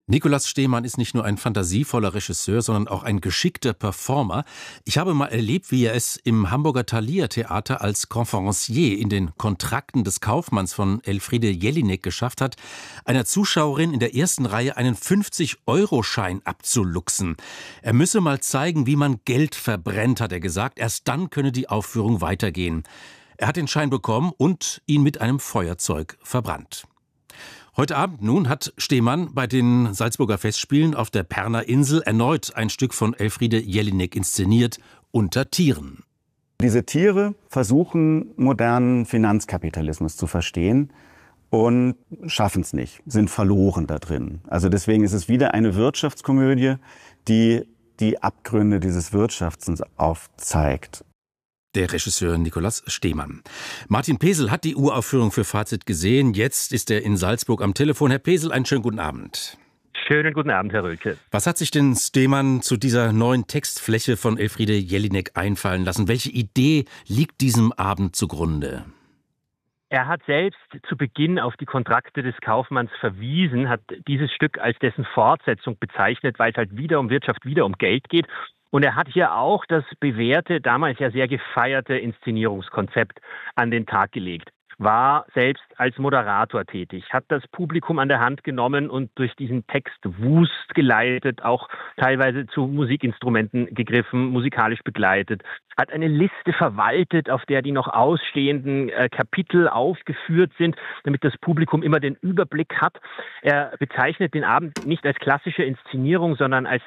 Nikolaus Stemann ist nicht nur ein fantasievoller Regisseur, sondern auch ein geschickter Performer. Ich habe mal erlebt, wie er es im Hamburger Thalia Theater als Conférencier in den Kontrakten des Kaufmanns von Elfriede Jelinek geschafft hat, einer Zuschauerin in der ersten Reihe einen 50-Euro-Schein abzuluxen. Er müsse mal zeigen, wie man Geld verbrennt, hat er gesagt. Erst dann könne die Aufführung weitergehen. Er hat den Schein bekommen und ihn mit einem Feuerzeug verbrannt. Heute Abend nun hat Stemann bei den Salzburger Festspielen auf der Perner Insel erneut ein Stück von Elfriede Jelinek inszeniert, Unter Tieren. Diese Tiere versuchen, modernen Finanzkapitalismus zu verstehen und schaffen es nicht, sind verloren da drin. Also deswegen ist es wieder eine Wirtschaftskomödie, die die Abgründe dieses Wirtschaftens aufzeigt. Der Regisseur Nikolaus Stemann. Martin Pesel hat die Uraufführung für Fazit gesehen. Jetzt ist er in Salzburg am Telefon. Herr Pesel, einen schönen guten Abend. Schönen guten Abend, Herr Rölke. Was hat sich denn Stemann zu dieser neuen Textfläche von Elfriede Jelinek einfallen lassen? Welche Idee liegt diesem Abend zugrunde? Er hat selbst zu Beginn auf die Kontrakte des Kaufmanns verwiesen, hat dieses Stück als dessen Fortsetzung bezeichnet, weil es halt wieder um Wirtschaft, wieder um Geld geht. Und er hat hier auch das bewährte, damals ja sehr gefeierte Inszenierungskonzept an den Tag gelegt. War selbst als Moderator tätig, hat das Publikum an der Hand genommen und durch diesen Text Wust geleitet, auch teilweise zu Musikinstrumenten gegriffen, musikalisch begleitet, hat eine Liste verwaltet, auf der die noch ausstehenden Kapitel aufgeführt sind, damit das Publikum immer den Überblick hat. Er bezeichnet den Abend nicht als klassische Inszenierung, sondern als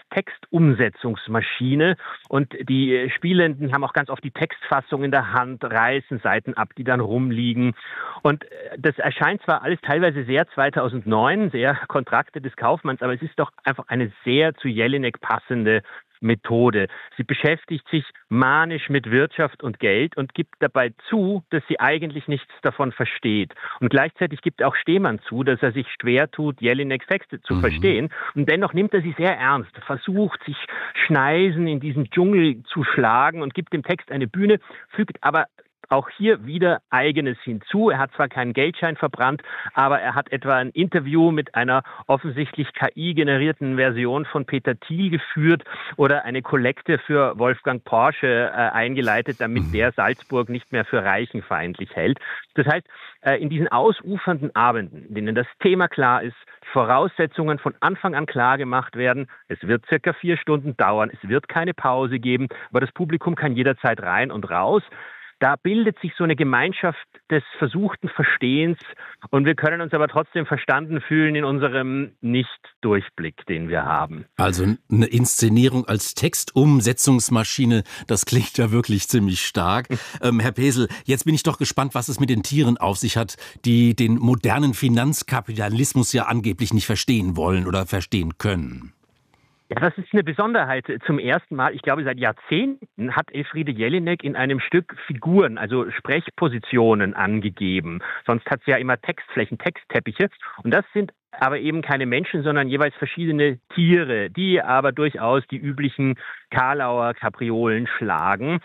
Textumsetzungsmaschine und die Spielenden haben auch ganz oft die Textfassung in der Hand, reißen Seiten ab, die dann rumliegen. Und das erscheint zwar alles teilweise sehr 2009, sehr Kontrakte des Kaufmanns, aber es ist doch einfach eine sehr zu Jelinek passende Methode. Sie beschäftigt sich manisch mit Wirtschaft und Geld und gibt dabei zu, dass sie eigentlich nichts davon versteht. Und gleichzeitig gibt auch Stemann zu, dass er sich schwer tut, Jelineks Texte zu verstehen. Und dennoch nimmt er sie sehr ernst, versucht sich Schneisen in diesen Dschungel zu schlagen und gibt dem Text eine Bühne, fügt aber auch hier wieder Eigenes hinzu. Er hat zwar keinen Geldschein verbrannt, aber er hat etwa ein Interview mit einer offensichtlich KI-generierten Version von Peter Thiel geführt oder eine Kollekte für Wolfgang Porsche eingeleitet, damit der Salzburg nicht mehr für reichenfeindlich hält. Das heißt, in diesen ausufernden Abenden, in denen das Thema klar ist, Voraussetzungen von Anfang an klar gemacht werden, es wird circa 4 Stunden dauern, es wird keine Pause geben, aber das Publikum kann jederzeit rein und raus. Da bildet sich so eine Gemeinschaft des versuchten Verstehens und wir können uns aber trotzdem verstanden fühlen in unserem Nicht-Durchblick, den wir haben. Also eine Inszenierung als Textumsetzungsmaschine, das klingt ja wirklich ziemlich stark. Herr Pesel, jetzt bin ich doch gespannt, was es mit den Tieren auf sich hat, die den modernen Finanzkapitalismus ja angeblich nicht verstehen wollen oder verstehen können. Ja, das ist eine Besonderheit. Zum ersten Mal, ich glaube seit Jahrzehnten, hat Elfriede Jelinek in einem Stück Figuren, also Sprechpositionen angegeben. Sonst hat sie ja immer Textflächen, Textteppiche. Und das sind aber eben keine Menschen, sondern jeweils verschiedene Tiere, die aber durchaus die üblichen Kalauer Kapriolen schlagen.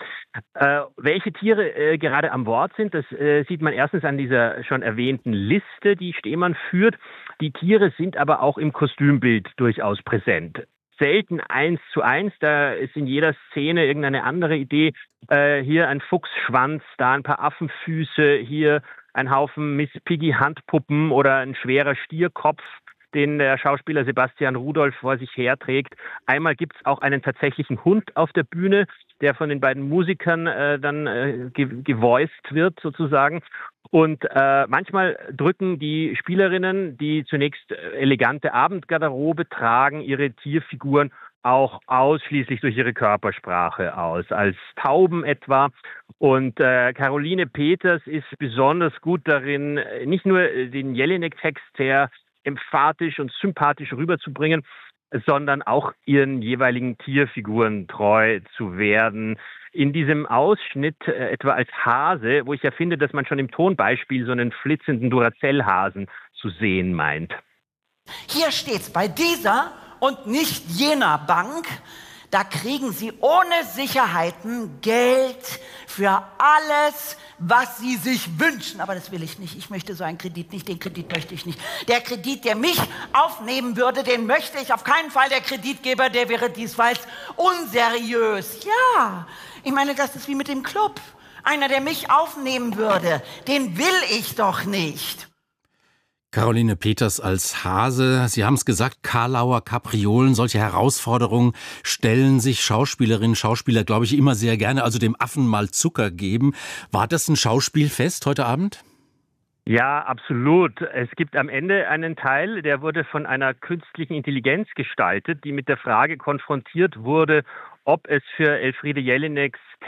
Welche Tiere gerade am Wort sind, das sieht man erstens an dieser schon erwähnten Liste, die Stemann führt. Die Tiere sind aber auch im Kostümbild durchaus präsent. Selten 1:1, da ist in jeder Szene irgendeine andere Idee. Hier ein Fuchsschwanz, da ein paar Affenfüße, hier ein Haufen Miss Piggy Handpuppen oder ein schwerer Stierkopf, den der Schauspieler Sebastian Rudolph vor sich herträgt. Einmal gibt's auch einen tatsächlichen Hund auf der Bühne, der von den beiden Musikern dann gevoiced wird sozusagen. Und manchmal drücken die Spielerinnen, die zunächst elegante Abendgarderobe tragen, ihre Tierfiguren auch ausschließlich durch ihre Körpersprache aus, als Tauben etwa. Und Caroline Peters ist besonders gut darin, nicht nur den Jelinek-Text sehr emphatisch und sympathisch rüberzubringen, sondern auch ihren jeweiligen Tierfiguren treu zu werden. In diesem Ausschnitt, etwa als Hase, wo ich ja finde, dass man schon im Tonbeispiel so einen flitzenden Duracell-Hasen zu sehen meint. Hier steht's, bei dieser und nicht jener Bank, Da kriegen Sie ohne Sicherheiten Geld für alles, was Sie sich wünschen. Aber das will ich nicht. Ich möchte so einen Kredit nicht. Den Kredit möchte ich nicht. Der Kredit, der mich aufnehmen würde, den möchte ich auf keinen Fall. Der Kreditgeber, der wäre diesfalls unseriös. Ja, ich meine, das ist wie mit dem Club. Einer, der mich aufnehmen würde, den will ich doch nicht. Caroline Peters als Hase. Sie haben es gesagt, Karlauer Kapriolen, solche Herausforderungen stellen sich Schauspielerinnen, Schauspieler, glaube ich, immer sehr gerne, also dem Affen mal Zucker geben. War das ein Schauspielfest heute Abend? Ja, absolut. Es gibt am Ende einen Teil, der wurde von einer künstlichen Intelligenz gestaltet, die mit der Frage konfrontiert wurde, ob es für Elfriede Jelineks